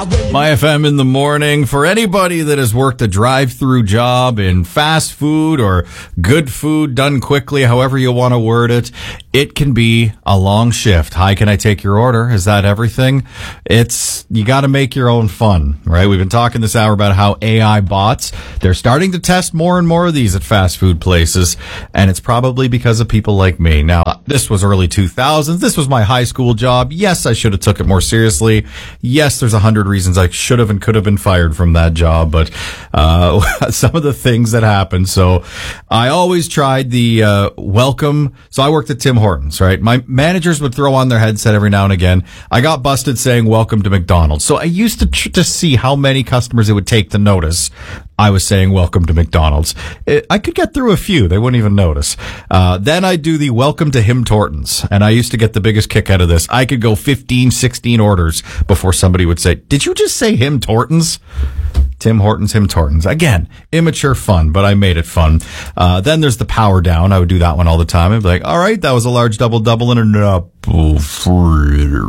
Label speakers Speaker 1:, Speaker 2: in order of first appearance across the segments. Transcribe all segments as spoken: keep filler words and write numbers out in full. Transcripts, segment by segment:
Speaker 1: My F M in the morning. For anybody that has worked a drive-through job in fast food or good food done quickly, however you want to word it, it can be a long shift. Hi, can I take your order? Is that everything? It's, you got to make your own fun, right? We've been talking this hour about how A I bots, they're starting to test more and more of these at fast food places, and it's probably because of people like me. Now, this was early two thousands. This was my high school job. Yes, I should have took it more seriously. Yes, there's a hundred reasons I should have and could have been fired from that job, but uh some of the things that happened. So I always tried the uh welcome. So I worked at Tim Hortons, right? My managers would throw on their headset every now and again. I got busted saying welcome to McDonald's. So I used to tr- to see how many customers it would take to notice I was saying welcome to McDonald's. It, I could get through a few. They wouldn't even notice. Uh, then I do the welcome to Him Tortons. And I used to get the biggest kick out of this. I could go fifteen, sixteen orders before somebody would say, did you just say Him Tortons? Tim Hortons, Him Tortons. Again, immature fun, but I made it fun. Uh, then there's the power down. I would do that one all the time. I'd be like, all right, that was a large double double and an apple fritter.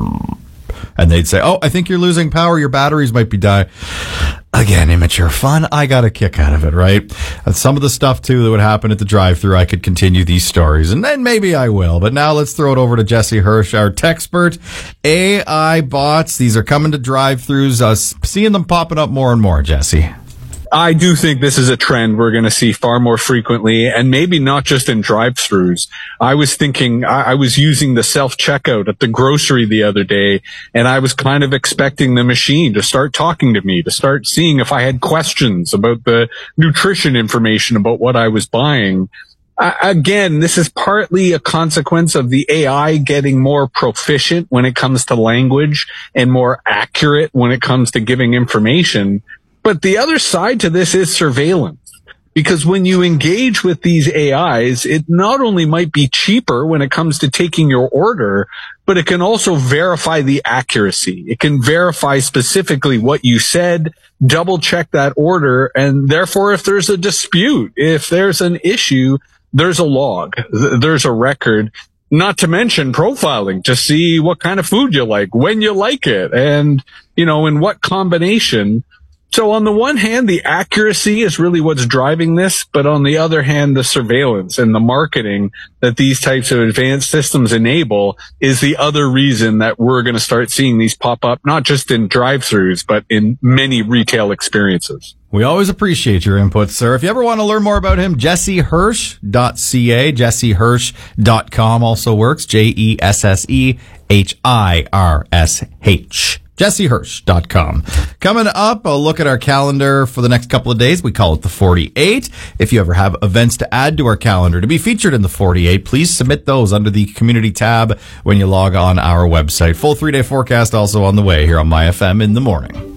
Speaker 1: And they'd say, oh, I think you're losing power. Your batteries might be dying. Again, immature fun. I got a kick out of it, right? And some of the stuff, too, that would happen at the drive-thru, I could continue these stories. And then maybe I will. But now let's throw it over to Jesse Hirsch, our techspert. A I bots, these are coming to drive-thrus. Uh, seeing them popping up more and more, Jesse.
Speaker 2: I do think this is a trend we're going to see far more frequently, and maybe not just in drive-thrus. I was thinking, I, I was using the self-checkout at the grocery the other day, and I was kind of expecting the machine to start talking to me, to start seeing if I had questions about the nutrition information about what I was buying. Uh, again, this is partly a consequence of the A I getting more proficient when it comes to language and more accurate when it comes to giving information. But the other side to this is surveillance, because when you engage with these A Is, it not only might be cheaper when it comes to taking your order, but it can also verify the accuracy. It can verify specifically what you said, double check that order, and therefore if there's a dispute, if there's an issue, there's a log, there's a record. Not to mention profiling to see what kind of food you like, when you like it, and, you know, in what combination. So on the one hand, the accuracy is really what's driving this, but on the other hand, the surveillance and the marketing that these types of advanced systems enable is the other reason that we're going to start seeing these pop up, not just in drive-thrus, but in many retail experiences. We always appreciate your input, sir. If you ever want to learn more about him, jesse hirsch dot c a, jesse hirsch dot com also works, J E S S E H I R S H. jesse hirsch dot com. Coming up, a look at our calendar for the next couple of days. We call it the forty-eight. If you ever have events to add to our calendar to be featured in the forty-eight, please submit those under the community tab when you log on our website. Full three-day forecast also on the way here on My F M in the morning.